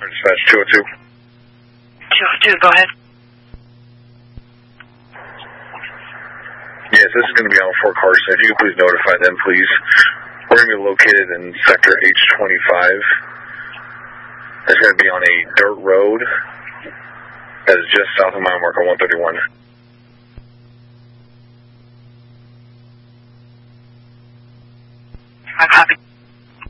Dispatch 202. 202, go ahead. Yes, this is going to be on Fort Carson. If you could please notify them, please. We're going to be located in Sector H25. It's going to be on a dirt road that is just south of mile marker 131. I copy.